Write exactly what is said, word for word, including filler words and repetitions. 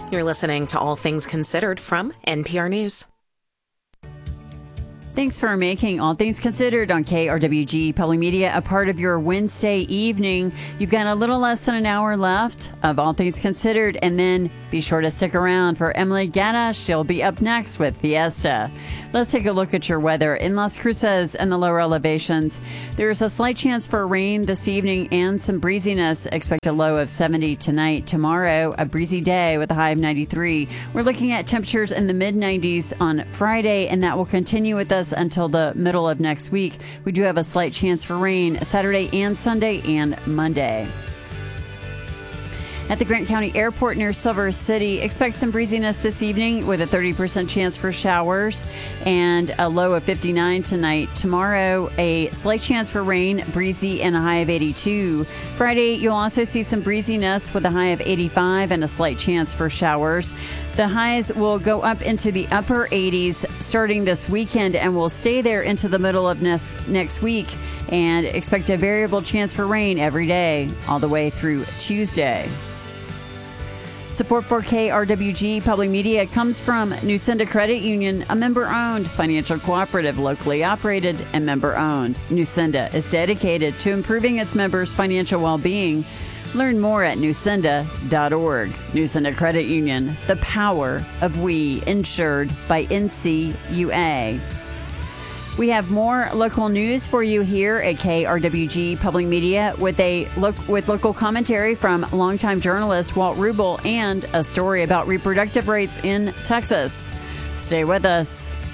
You're listening to All Things Considered from N P R News. Thanks for making All Things Considered on K R W G Public Media a part of your Wednesday evening. You've got a little less than an hour left of All Things Considered, and then be sure to stick around for Emily Gatta. She'll be up next with Fiesta. Let's take a look at your weather. In Las Cruces and the lower elevations, there's a slight chance for rain this evening and some breeziness. Expect a low of seventy tonight. Tomorrow, a breezy day with a high of ninety-three. We're looking at temperatures in the mid nineties on Friday, and that will continue with us until the middle of next week. We do have a slight chance for rain Saturday and Sunday and Monday. At the Grant County Airport near Silver City, expect some breeziness this evening with a thirty percent chance for showers and a low of fifty-nine tonight. Tomorrow, a slight chance for rain, breezy, and a high of eighty-two. Friday, you'll also see some breeziness with a high of eighty-five and a slight chance for showers. The highs will go up into the upper eighties starting this weekend and will stay there into the middle of next, next week. And expect a variable chance for rain every day, all the way through Tuesday. Support for K R W G Public Media comes from Newsenda Credit Union, a member-owned financial cooperative, locally operated and member-owned. Newsenda is dedicated to improving its members' financial well-being. Learn more at newsenda dot org. Newsenda Credit Union, the power of we, insured by N C U A. We have more local news for you here at K R W G Public Media with a look with local commentary from longtime journalist Walt Rubel and a story about reproductive rights in Texas. Stay with us.